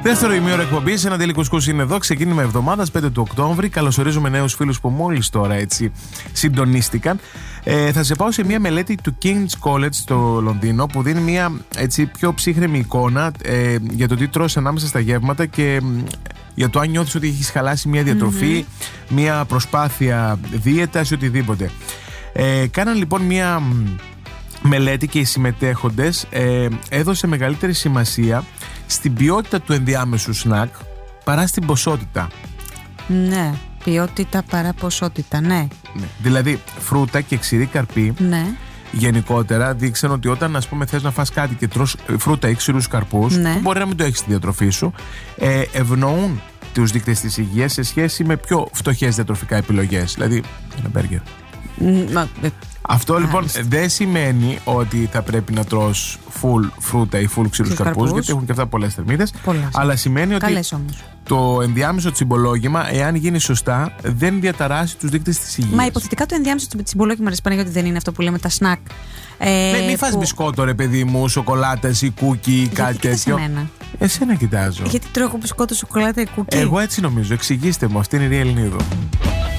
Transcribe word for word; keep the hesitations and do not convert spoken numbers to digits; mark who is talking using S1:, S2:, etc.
S1: Δεύτερο ημίωρο εκπομπής, ένα Daily Couscous είναι εδώ. Ξεκίνημα εβδομάδας, πέντε του Οκτώβρη. Καλωσορίζουμε νέους φίλους που μόλις τώρα έτσι συντονίστηκαν. Ε, θα σε πάω σε μια μελέτη του King's College στο Λονδίνο που δίνει μια έτσι πιο ψύχρεμη εικόνα ε, για το τι τρως ανάμεσα στα γεύματα και για το αν νιώθεις ότι έχεις χαλάσει μια διατροφή, mm-hmm. μια προσπάθεια δίαιτας ή οτιδήποτε. Ε, κάναν λοιπόν μια μελέτη και οι συμμετέχοντες ε, έδωσε μεγαλύτερη σημασία στην ποιότητα του ενδιάμεσου σνακ παρά στην ποσότητα.
S2: Ναι, ποιότητα παρά ποσότητα, ναι.
S1: ναι. Δηλαδή φρούτα και ξηρή καρπή, ναι. γενικότερα δείξαν ότι όταν ας πούμε θες να φας κάτι και τρως φρούτα ή ξηρούς καρπούς, ναι. που μπορεί να μην το έχεις στη διατροφή σου, ε, ευνοούν τους δείκτες της υγείας σε σχέση με πιο φτωχές διατροφικά επιλογές. Δηλαδή ένα μπέργκερ.
S2: Μα,
S1: Αυτό λοιπόν δεν σημαίνει ότι θα πρέπει να τρως full φρούτα ή full ξηρούς καρπούς, γιατί έχουν και αυτά πολλές θερμίδες. Αλλά σημαίνει ότι το ενδιάμεσο τσιμπολόγημα, εάν γίνει σωστά, δεν διαταράσει τους δείκτες της υγείας.
S2: Μα υποθετικά το ενδιάμεσο τσιμπολόγημα, ρε Παναγιώτη, δεν είναι αυτό που λέμε τα σνακ.
S1: Ε, ναι, μην φας που... μπισκότο, ρε παιδί μου, σοκολάτας ή κούκι ή κάτι τέτοιο.
S2: Εμένα.
S1: Εσένα κοιτάζω.
S2: Γιατί τρώω μπισκότο, σοκολάτα ή κούκι.
S1: Εγώ έτσι νομίζω. Εξηγήστε μου, αυτή είναι η Ρία Ελληνίδου.